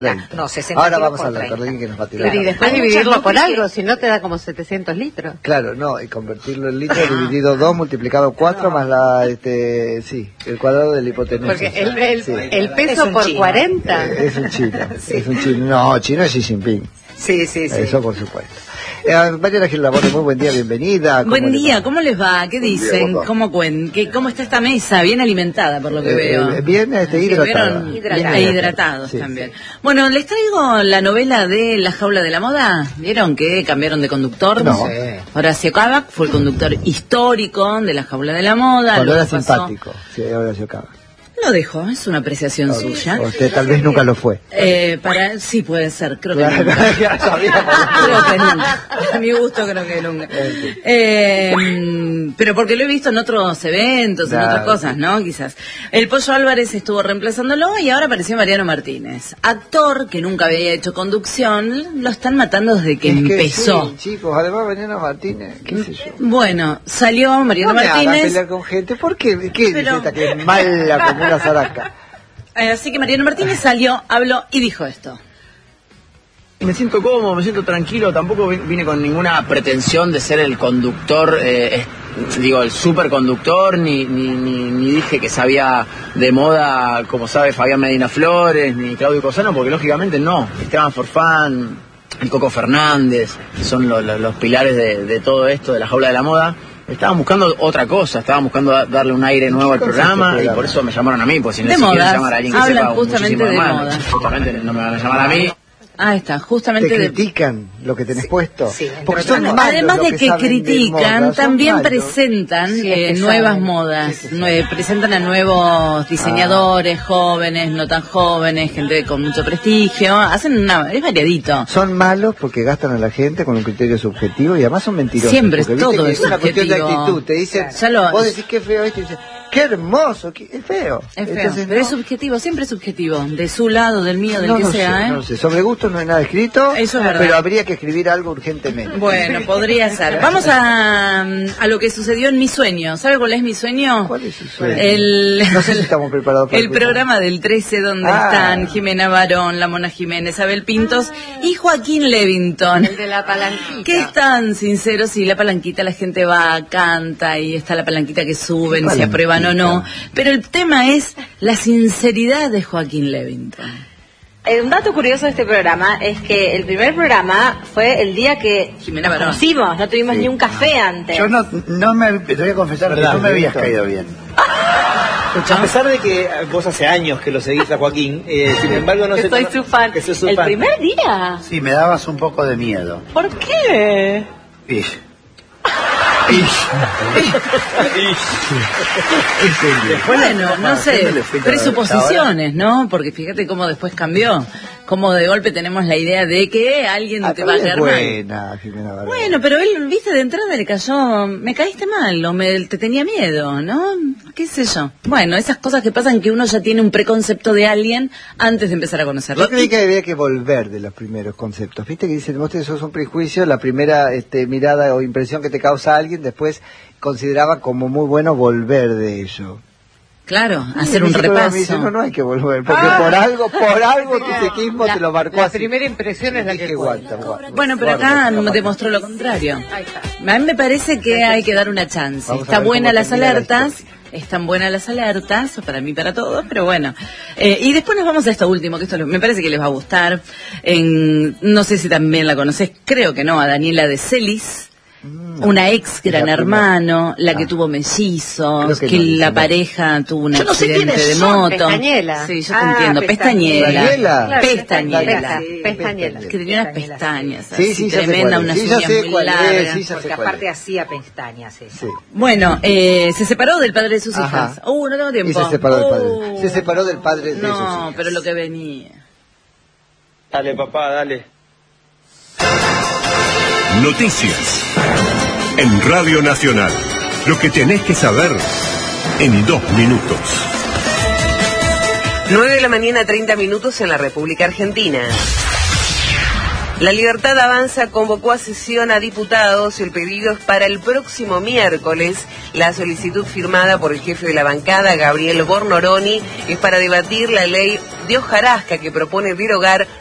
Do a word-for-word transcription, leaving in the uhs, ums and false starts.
No, sesenta. Ahora vamos a hablar, perdón, que nos va a tirar. Pero y después dividirlo por algo, si no te da como setecientos litros. Claro, no, y convertirlo en litros dividido dos multiplicado cuatro no. más la, este, sí, el cuadrado de la hipotenusa. Porque el, el, sí. el peso por chino. cuarenta. Eh, es un chino, sí. es un chino. No, chino es Xi Jinping. Sí, sí, sí. Eso por supuesto. Eh, Mariana Gil Laborde, muy buen día, bienvenida. Buen día, ¿cómo les va? ¿Qué dicen? Día, ¿Cómo, cuen ¿Qué, ¿Cómo está esta mesa? Bien alimentada, por lo que eh, veo. Eh, bien este, hidratada. Hidratada. E hidratados sí, también. Sí. Bueno, les traigo la novela de La jaula de la moda. ¿Vieron que cambiaron de conductor? No. Sí. Horacio Cavac fue el conductor histórico de La jaula de la moda. Cuando era pasó... simpático, sí, Horacio Cavac. Lo dejo, es una apreciación no, suya. Usted tal vez nunca lo fue. Eh, para Sí, puede ser, creo que Claro, nunca. ya sabíamos. Creo que nunca. A mi gusto creo que nunca. Eh, pero porque lo he visto en otros eventos, claro. en otras cosas, ¿no? Quizás. El Pollo Álvarez estuvo reemplazándolo y ahora apareció Mariano Martínez. Actor que nunca había hecho conducción, lo están matando desde que, es que empezó. Sí, chicos, además Mariano Martínez, qué sé yo. Bueno, salió Mariano no me Martínez. hagan pelear con gente, ¿por qué? ¿Qué Pero... dice esta que es mala como una zaraca? Así que Mariano Martínez salió, habló y dijo esto. Me siento cómodo, me siento tranquilo, tampoco vine con ninguna pretensión de ser el conductor, eh, digo, el superconductor, ni, ni, ni, ni dije que sabía de moda, como sabe Fabián Medina Flores, ni Claudio Cosano, porque lógicamente no. Esteban Forfán, el Coco Fernández, que son lo, lo, los pilares de, de todo esto, de la jaula de la moda. Estaban buscando otra cosa, estaban buscando darle un aire nuevo al programa y por eso me llamaron a mí, pues si no de se modas. quieren llamar a alguien que Hablan sepa justamente de más, moda. Justamente no me van a llamar a mí. Ah, está, justamente te de... critican lo que tenés sí, puesto. Sí, porque son bueno, malos además de que, que critican, moda, también presentan sí, eh, nuevas modas, sí, nue presentan a nuevos diseñadores, ah. jóvenes, no tan jóvenes, gente con mucho prestigio, hacen una, es variadito. Son malos porque gastan a la gente con un criterio subjetivo y además son mentirosos. Siempre, porque, todo viste, es es una cuestión de subjetivo. actitud, te dicen, lo, vos decís que es feo esto y dices, qué hermoso, qué, es feo. Es feo, Entonces, pero no. es subjetivo, siempre es subjetivo, de su lado, del mío, del no, que no sea, sé, ¿eh? No sé, sobre gusto no hay nada escrito, eso es verdad. Pero habría que escribir algo urgentemente. Bueno, podría ser. Vamos a, a lo que sucedió en Mi Sueño. ¿Sabe cuál es Mi Sueño? ¿Cuál es su sueño? El, no sé si estamos preparados para el programa del trece donde ah. están Jimena Barón, la Mona Jiménez, Abel Pintos y Joaquín Levington. El de la palanquita. Que es tan sincero, si la palanquita la gente va, canta y está la palanquita que suben, si aprueban o no. Pero el tema es la sinceridad de Joaquín Levington. Un dato curioso de este programa es que el primer programa fue el día que Jimena nos conocimos, no tuvimos sí. ni un café antes. Yo no, no me, te voy a confesar ¿verdad? Que no me habías caído bien. A pesar de que vos hace años que lo seguís a Joaquín, eh, sin embargo no que sé... soy su fan. Que sos su ¿El fan. primer día? Sí, me dabas un poco de miedo. ¿Por qué? Ish. Bueno, no sé, presuposiciones, ¿no? Porque fíjate cómo después cambió. Cómo de golpe tenemos la idea de que alguien ah, te va a caer buena, mal. Jimena Barón. Bueno, pero él, viste, de entrada le cayó, me caíste mal, o me, te tenía miedo, ¿no? ¿Qué sé yo? Bueno, esas cosas que pasan que uno ya tiene un preconcepto de alguien antes de empezar a conocerlo. Yo creí que había que volver de los primeros conceptos. Viste que dicen, vos tenés un prejuicio, la primera este, mirada o impresión que te causa alguien, después consideraba como muy bueno volver de ello. Claro, sí, hacer un repaso. Dice, no, no hay que volver, porque ah, por algo, por algo tu psiquismo te lo marcó la así. La primera impresión es la que guanta, guanta. Bueno, pero acá demostró lo contrario. Ahí está. A mí me parece que hay que dar una chance. Vamos Está buena las alertas, están buenas las alertas, para mí, para todos, pero bueno. Eh, y después nos vamos a esto último, que esto me parece que les va a gustar. En, no sé si también la conoces, creo que no, a Daniela de Celis. No, una ex Gran Hermano, la que ah, tuvo mellizos, que, que no, la no. pareja tuvo un yo accidente no sé de son. moto. Pestañela. Sí, yo ah, te entiendo. Pestañela. Pestañela. Claro, pestañela. Sí, pestañela. Que tenía unas pestañas sí, así, sí, tremenda, unas sí, uñas muy cuál largas. es, sí, porque aparte hacía pestañas eso. Sí. Bueno, eh, se separó del padre de sus Ajá. hijas. Uh, no tengo tiempo. Y se separó del padre. Uh, se separó del padre de no, sus hijas. No, pero lo que venía. Dale, papá, dale. Noticias. En Radio Nacional, lo que tenés que saber en dos minutos. nueve de la mañana, treinta minutos en la República Argentina. La Libertad Avanza convocó a sesión a diputados y el pedido es para el próximo miércoles. La solicitud firmada por el jefe de la bancada, Gabriel Bornoroni, es para debatir la ley de hojarasca que propone derogar